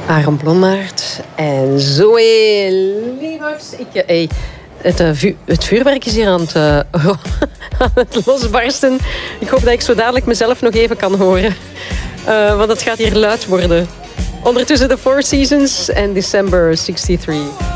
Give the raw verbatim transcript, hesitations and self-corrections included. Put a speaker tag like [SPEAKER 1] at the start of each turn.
[SPEAKER 1] Aaron Blommaert en Zoe Lievers. Ik, hey, het, uh, vu- het vuurwerk is hier aan het, uh, aan het losbarsten. Ik hoop dat ik zo dadelijk mezelf nog even kan horen. Uh, want het gaat hier luid worden. Ondertussen de Four Seasons en December zesentachtig.